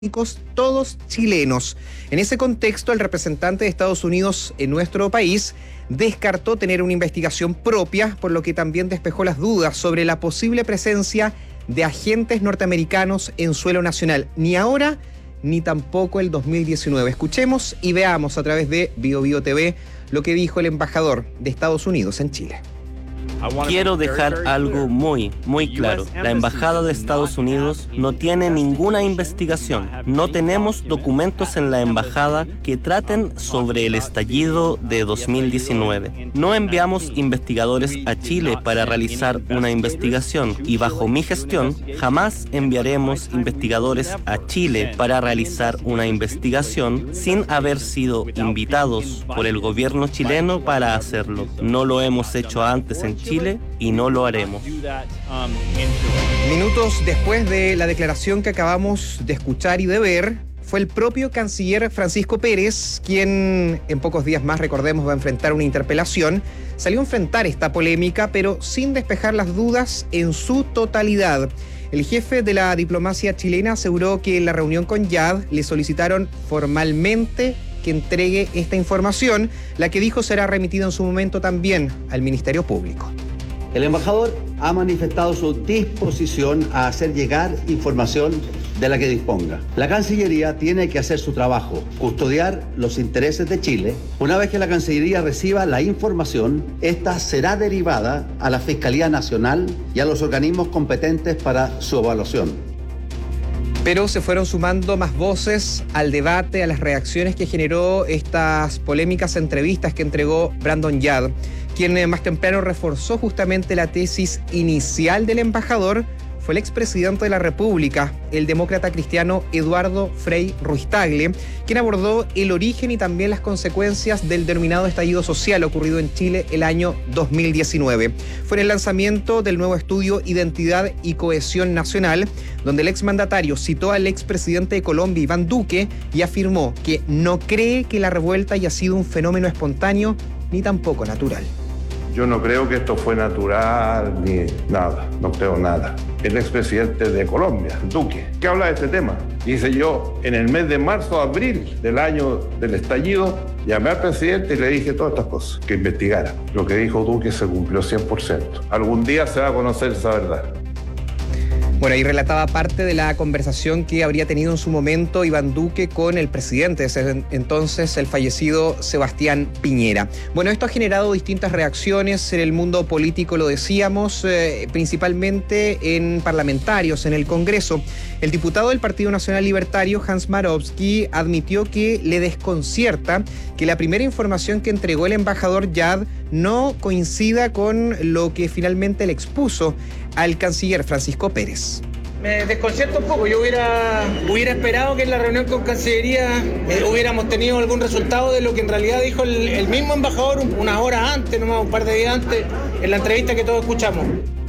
todos chilenos. En ese contexto, el representante de Estados Unidos en nuestro país descartó tener una investigación propia, por lo que también despejó las dudas sobre la posible presencia de agentes norteamericanos en suelo nacional, ni ahora ni tampoco el 2019. Escuchemos y veamos a través de BioBio TV lo que dijo el embajador de Estados Unidos en Chile. Quiero dejar algo muy claro. La Embajada de Estados Unidos no tiene ninguna investigación. No tenemos documentos en la Embajada que traten sobre el estallido de 2019. No enviamos investigadores a Chile para realizar una investigación y bajo mi gestión jamás enviaremos investigadores a Chile para realizar una investigación sin haber sido invitados por el gobierno chileno para hacerlo. No lo hemos hecho antes en Chile y no lo haremos. Minutos después de la declaración que acabamos de escuchar y de ver, fue el propio canciller Francisco Pérez quien en pocos días más, recordemos, va a enfrentar una interpelación. Salió a enfrentar esta polémica, pero sin despejar las dudas en su totalidad. El jefe de la diplomacia chilena aseguró que en la reunión con Yad le solicitaron formalmente que entregue esta información, la que dijo será remitida en su momento también al Ministerio Público. El embajador ha manifestado su disposición a hacer llegar información de la que disponga. La Cancillería tiene que hacer su trabajo, custodiar los intereses de Chile. Una vez que la Cancillería reciba la información, esta será derivada a la Fiscalía Nacional y a los organismos competentes para su evaluación. Pero se fueron sumando más voces al debate, a las reacciones que generó estas polémicas entrevistas que entregó Brandon Yad, quien más temprano reforzó justamente la tesis inicial del embajador. Fue el expresidente de la República, el demócrata cristiano Eduardo Frei Ruiz-Tagle, quien abordó el origen y también las consecuencias del denominado estallido social ocurrido en Chile el año 2019. Fue en el lanzamiento del nuevo estudio Identidad y Cohesión Nacional, donde el exmandatario citó al expresidente de Colombia, Iván Duque, y afirmó que no cree que la revuelta haya sido un fenómeno espontáneo ni tampoco natural. Yo no creo que esto fue natural ni nada, no creo nada. El expresidente de Colombia, Duque, ¿qué habla de este tema? Dice: yo en el mes de marzo, abril del año del estallido, llamé al presidente y le dije todas estas cosas, que investigara. Lo que dijo Duque se cumplió 100%. Algún día se va a conocer esa verdad. Bueno, ahí relataba parte de la conversación que habría tenido en su momento Iván Duque con el presidente, ese entonces el fallecido Sebastián Piñera. Bueno, esto ha generado distintas reacciones en el mundo político, lo decíamos, principalmente en parlamentarios, en el Congreso. El diputado del Partido Nacional Libertario, Hans Marowski, admitió que le desconcierta que la primera información que entregó el embajador Yad no coincida con lo que finalmente le expuso al canciller Francisco Pérez. Me desconcierta un poco. Yo hubiera esperado que en la reunión con Cancillería hubiéramos tenido algún resultado de lo que en realidad dijo el mismo embajador unas horas antes, nomás un par de días antes, en la entrevista que todos escuchamos.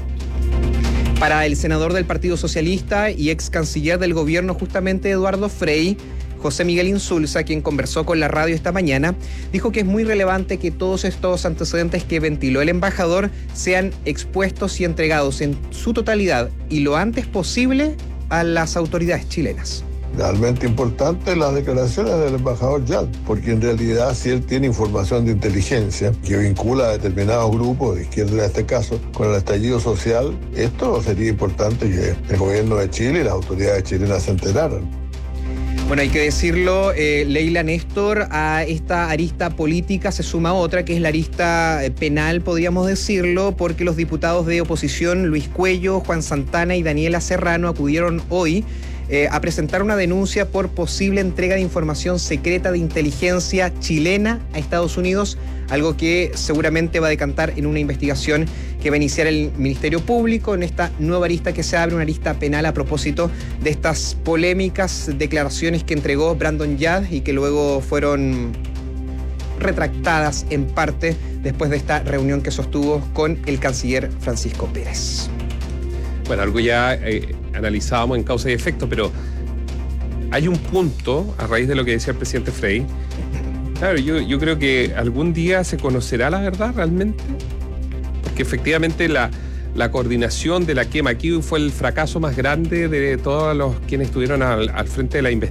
Para el senador del Partido Socialista y ex canciller del gobierno, justamente Eduardo Frei, José Miguel Insulza, quien conversó con la radio esta mañana, dijo que es muy relevante que todos estos antecedentes que ventiló el embajador sean expuestos y entregados en su totalidad y lo antes posible a las autoridades chilenas. Realmente importante las declaraciones del embajador Yad, porque en realidad si él tiene información de inteligencia que vincula a determinados grupos, de izquierda en este caso, con el estallido social, esto sería importante que el gobierno de Chile y las autoridades chilenas se enteraran. Bueno, hay que decirlo, Leila, Néstor, a esta arista política se suma otra, que es la arista penal, podríamos decirlo, porque los diputados de oposición, Luis Cuello, Juan Santana y Daniela Serrano, acudieron hoy a presentar una denuncia por posible entrega de información secreta de inteligencia chilena a Estados Unidos, algo que seguramente va a decantar en una investigación que va a iniciar el Ministerio Público en esta nueva arista que se abre, una arista penal a propósito de estas polémicas declaraciones que entregó Brandon Yad y que luego fueron retractadas en parte después de esta reunión que sostuvo con el canciller Francisco Pérez. Bueno, algo ya analizábamos en causa y efecto, pero hay un punto, a raíz de lo que decía el presidente Frei. Claro, yo creo que algún día se conocerá la verdad realmente, porque efectivamente la coordinación de la quema aquí fue el fracaso más grande de todos los quienes estuvieron al frente de la investigación.